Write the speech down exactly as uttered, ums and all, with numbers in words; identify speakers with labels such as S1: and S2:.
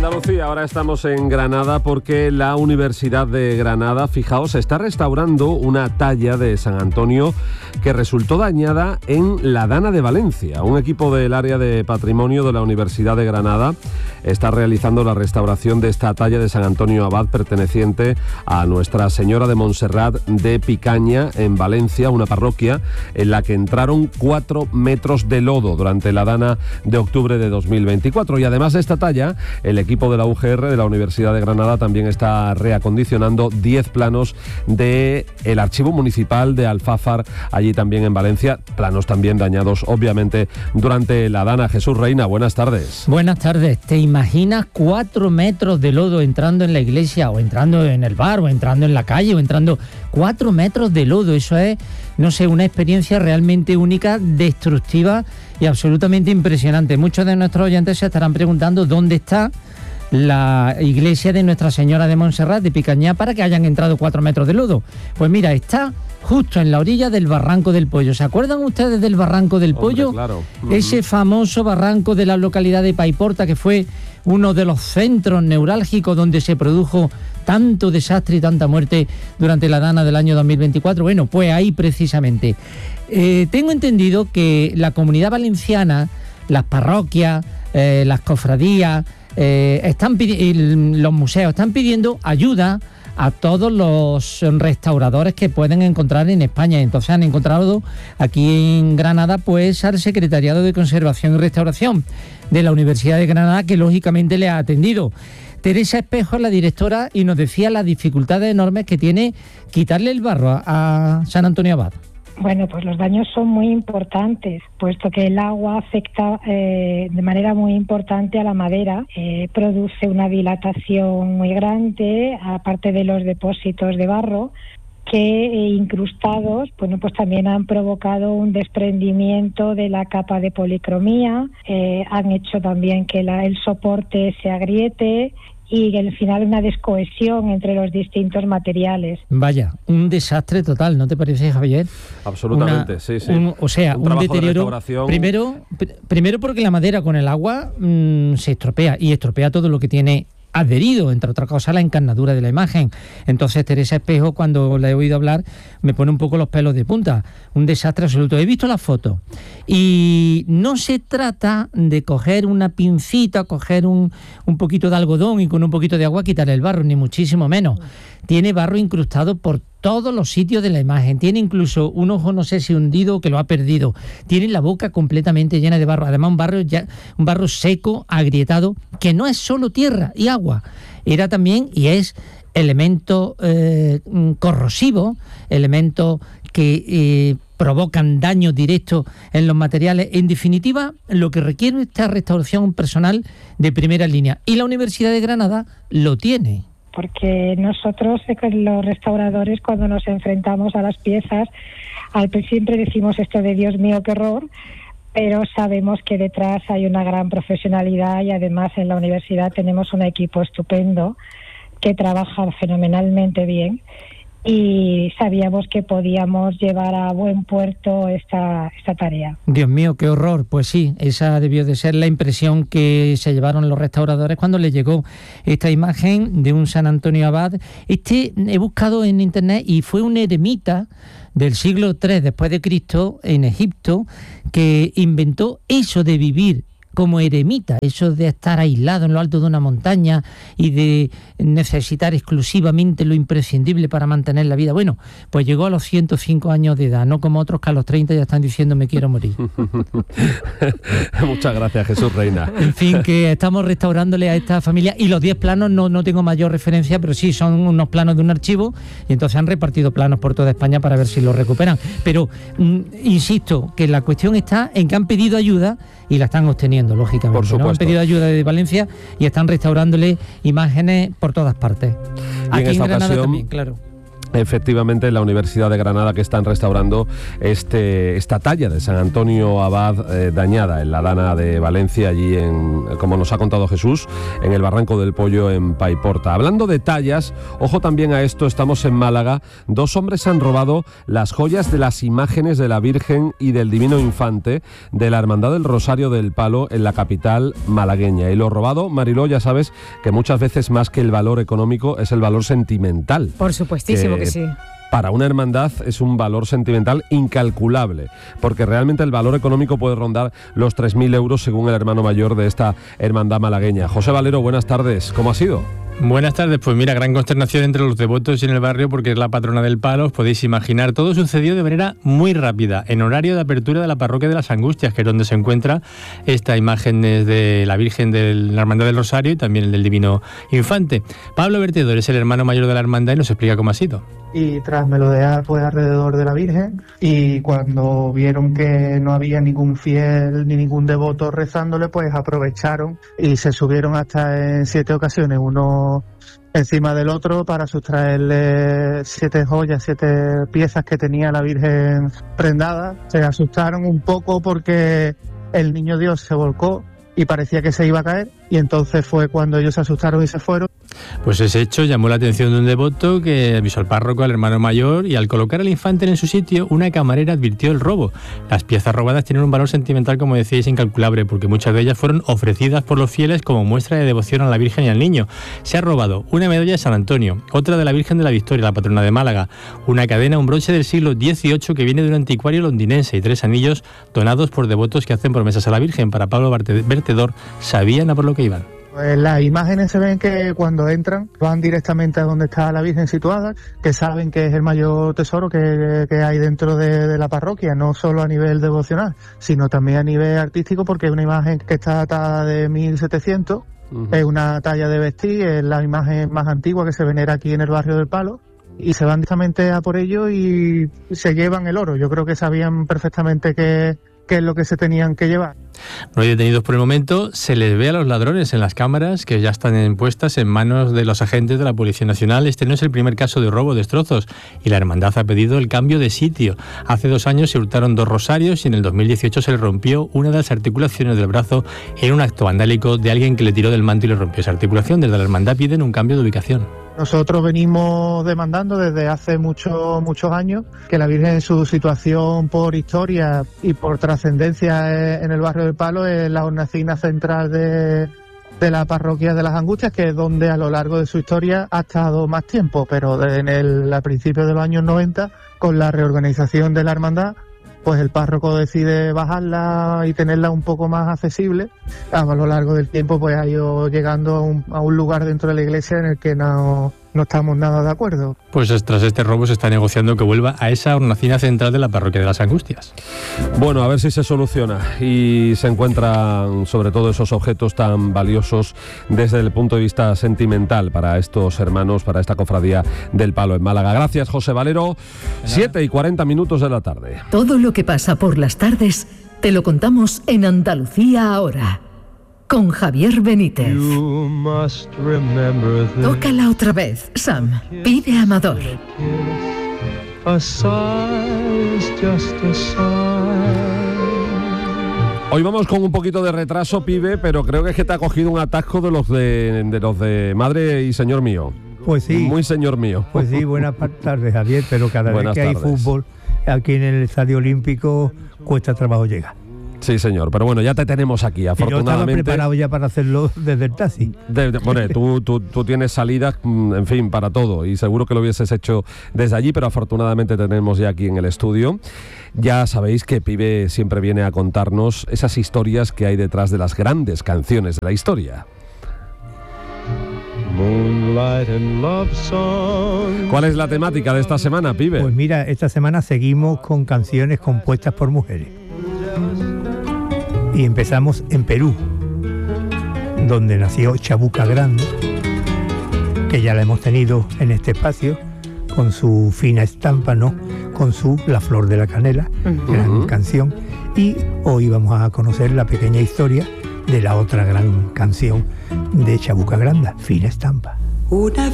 S1: Andalucía, ahora estamos en Granada porque la Universidad de Granada, fijaos, está restaurando una talla de San Antonio que resultó dañada en la Dana de Valencia. Un equipo del área de patrimonio de la Universidad de Granada está realizando la restauración de esta talla de San Antonio Abad perteneciente a Nuestra Señora de Montserrat de Picaña, en Valencia, una parroquia en la que entraron cuatro metros de lodo durante la Dana de octubre de dos mil veinticuatro. Y además de esta talla, el equipo de la U G R de la Universidad de Granada también está reacondicionando diez planos del Archivo Municipal de Alfafar, allí también en Valencia, planos también dañados obviamente durante la Dana. Jesús Reina, buenas tardes.
S2: Buenas tardes. ¿Te imaginas cuatro metros de lodo entrando en la iglesia o entrando en el bar o entrando en la calle o entrando cuatro metros de lodo? Eso es, no sé, una experiencia realmente única, destructiva y absolutamente impresionante. Muchos de nuestros oyentes se estarán preguntando dónde está la iglesia de Nuestra Señora de Montserrat de Picaña para que hayan entrado cuatro metros de lodo. Pues mira, está justo en la orilla del Barranco del Pollo. ¿Se acuerdan ustedes del Barranco del Pollo?
S1: Hombre, claro.
S2: Ese famoso barranco de la localidad de Paiporta, que fue uno de los centros neurálgicos donde se produjo tanto desastre y tanta muerte durante la Dana del año dos mil veinticuatro. Bueno, pues ahí precisamente. Eh, tengo entendido que la Comunidad Valenciana, las parroquias, eh, las cofradías, eh, están pidi- los museos están pidiendo ayuda a todos los restauradores que pueden encontrar en España. Entonces han encontrado aquí en Granada pues al Secretariado de Conservación y Restauración de la Universidad de Granada, que lógicamente le ha atendido. Teresa Espejo es la directora y nos decía las dificultades enormes que tiene quitarle el barro a, a San Antonio Abad.
S3: Bueno, pues los daños son muy importantes, puesto que el agua afecta eh, de manera muy importante a la madera, eh, produce una dilatación muy grande, aparte de los depósitos de barro, que eh, incrustados, bueno, pues también han provocado un desprendimiento de la capa de policromía, eh, han hecho también que la, el soporte se agriete, y al final una descohesión entre los distintos materiales.
S2: Vaya, un desastre total, ¿no te parece, Javier?
S1: Absolutamente,
S2: Una,
S1: sí, sí.
S2: Un, o sea, un, un deterioro. Primero, pr- primero porque la madera con el agua mmm, se estropea y estropea todo lo que tiene adherido, entre otras cosas, la encarnadura de la imagen. Entonces Teresa Espejo, cuando la he oído hablar, me pone un poco los pelos de punta. Un desastre absoluto. He visto las fotos y no se trata de coger una pincita, coger un, un poquito de algodón y con un poquito de agua quitar el barro, ni muchísimo menos. Tiene barro incrustado por todos los sitios de la imagen. Tiene incluso un ojo, no sé si hundido o que lo ha perdido. Tiene la boca completamente llena de barro. Además, un barro, ya, un barro seco, agrietado, que no es solo tierra y agua. Era también y es elemento eh, corrosivo, elementos que eh, provocan daño directo en los materiales. En definitiva, lo que requiere esta restauración personal de primera línea. Y la Universidad de Granada lo tiene.
S3: Porque nosotros, los restauradores, cuando nos enfrentamos a las piezas, al siempre decimos esto de Dios mío, qué horror, pero sabemos que detrás hay una gran profesionalidad y además en la universidad tenemos un equipo estupendo que trabaja fenomenalmente bien y sabíamos que podíamos llevar a buen puerto esta, esta tarea.
S2: Dios mío, qué horror. Pues sí, esa debió de ser la impresión que se llevaron los restauradores cuando les llegó esta imagen de un San Antonio Abad. Este he buscado en internet y fue un eremita del siglo tercero después de Cristo en Egipto que inventó eso de vivir como eremita, eso de estar aislado en lo alto de una montaña y de necesitar exclusivamente lo imprescindible para mantener la vida. Bueno, pues llegó a los ciento cinco años de edad, no como otros que a los treinta ya están diciendo me quiero morir.
S1: Muchas gracias, Jesús Reina.
S2: En fin, que estamos restaurándole a esta familia y los diez planos no, no tengo mayor referencia, pero sí son unos planos de un archivo y entonces han repartido planos por toda España para ver si los recuperan. Pero mm, insisto, que la cuestión está en que han pedido ayuda y la están obteniendo, lógicamente.
S1: Por supuesto.
S2: ¿No? Han pedido ayuda de Valencia y están restaurándole imágenes por todas partes.
S1: Y
S2: Aquí
S1: en esta
S2: en Granada
S1: ocasión,
S2: también, claro.
S1: efectivamente en la Universidad de Granada, que están restaurando este, esta talla de San Antonio Abad eh, dañada en la Dana de Valencia, allí en, como nos ha contado Jesús, en el Barranco del Pollo en Paiporta. Hablando de tallas, ojo también a esto, estamos en Málaga. Dos hombres han robado las joyas de las imágenes de la Virgen y del Divino Infante de la Hermandad del Rosario del Palo en la capital malagueña. Y lo robado, Mariló, ya sabes que muchas veces más que el valor económico es el valor sentimental.
S4: Por supuestísimo que, que sí.
S1: Para una hermandad es un valor sentimental incalculable, porque realmente el valor económico puede rondar los tres mil euros según el hermano mayor de esta hermandad malagueña. José Valero, buenas tardes. ¿Cómo ha sido?
S5: Buenas tardes, pues mira, gran consternación entre los devotos y en el barrio porque es la patrona del Palo, os podéis imaginar. Todo sucedió de manera muy rápida, en horario de apertura de la parroquia de las Angustias, que es donde se encuentra esta imagen de la Virgen de la Hermandad del Rosario y también el del Divino Infante. Pablo Vertedor es el hermano mayor de la hermandad y nos explica cómo ha sido.
S6: Y tras melodear pues alrededor de la Virgen, y cuando vieron que no había ningún fiel ni ningún devoto rezándole, pues aprovecharon y se subieron hasta en siete ocasiones uno encima del otro para sustraerle siete joyas, siete piezas que tenía la Virgen prendada. Se asustaron un poco porque el niño Dios se volcó y parecía que se iba a caer, y entonces fue cuando ellos se asustaron y se fueron.
S5: Pues ese hecho llamó la atención de un devoto que avisó al párroco, al hermano mayor, y al colocar al infante en su sitio, una camarera advirtió el robo. Las piezas robadas tienen un valor sentimental, como decíais, incalculable, porque muchas de ellas fueron ofrecidas por los fieles como muestra de devoción a la Virgen y al Niño. Se ha robado una medalla de San Antonio, otra de la Virgen de la Victoria, la patrona de Málaga, una cadena, un broche del siglo dieciocho que viene de un anticuario londinense y tres anillos donados por devotos que hacen promesas a la Virgen. Para Pablo Vertedor, sabían a por lo que iban.
S6: Pues las imágenes se ven que cuando entran van directamente a donde está la Virgen situada, que saben que es el mayor tesoro que, que hay dentro de, de la parroquia, no solo a nivel devocional, sino también a nivel artístico, porque es una imagen que está datada de mil setecientos, uh-huh. Es una talla de vestir, es la imagen más antigua que se venera aquí en el barrio del Palo, y se van directamente a por ello y se llevan el oro. Yo creo que sabían perfectamente que qué es lo que se tenían que llevar.
S5: No hay detenidos por el momento. Se les ve a los ladrones en las cámaras que ya están puestas en manos de los agentes de la Policía Nacional. Este no es el primer caso de robo, destrozos, y la hermandad ha pedido el cambio de sitio. Hace dos años se hurtaron dos rosarios y en el dos mil dieciocho se le rompió una de las articulaciones del brazo en un acto vandálico de alguien que le tiró del manto y le rompió esa articulación. Desde la hermandad piden un cambio de ubicación.
S6: Nosotros venimos demandando desde hace muchos muchos años que la Virgen, en su situación por historia y por trascendencia en el barrio del Palo, es la hornacina central de, de la parroquia de las Angustias, que es donde a lo largo de su historia ha estado más tiempo, pero en el, a principios de los años noventa, con la reorganización de la hermandad, pues el párroco decide bajarla y tenerla un poco más accesible. A lo largo del tiempo pues ha ido llegando a un, a un lugar dentro de la iglesia en el que no, no estamos nada de acuerdo.
S5: Pues tras este robo se está negociando que vuelva a esa hornacina central de la parroquia de las Angustias.
S1: Bueno, a ver si se soluciona y se encuentran sobre todo esos objetos tan valiosos desde el punto de vista sentimental para estos hermanos, para esta cofradía del Palo en Málaga. Gracias, José Valero. siete y cuarenta minutos de la tarde.
S7: Todo lo que pasa por las tardes te lo contamos en Andalucía Ahora, con Javier Benítez. Tócala otra vez, Sam. Pide Amador.
S1: Hoy vamos con un poquito de retraso, pibe, pero creo que es que te ha cogido un atasco de los de, de los de madre y señor mío.
S8: Pues sí.
S1: Muy señor mío.
S8: Pues sí, buenas tardes, Javier, pero cada
S1: buenas
S8: vez que
S1: tardes.
S8: hay fútbol aquí en el Estadio Olímpico cuesta trabajo llegar.
S1: Sí, señor, pero bueno, ya te tenemos aquí, afortunadamente.
S8: Yo estaba preparado ya para hacerlo desde el taxi.
S1: De, de, bueno, tú, tú, tú tienes salidas, en fin, para todo, y seguro que lo hubieses hecho desde allí, pero afortunadamente tenemos ya aquí en el estudio. Ya sabéis que Pibe siempre viene a contarnos esas historias que hay detrás de las grandes canciones de la historia. ¿Cuál es la temática de esta semana, Pibe?
S8: Pues mira, esta semana seguimos con canciones compuestas por mujeres. Y empezamos en Perú, donde nació Chabuca Granda, que ya la hemos tenido en este espacio, con su fina estampa, ¿no? Con su La Flor de la Canela, uh-huh. gran canción. Y hoy vamos a conocer la pequeña historia de la otra gran canción de Chabuca Granda, Fina Estampa. Una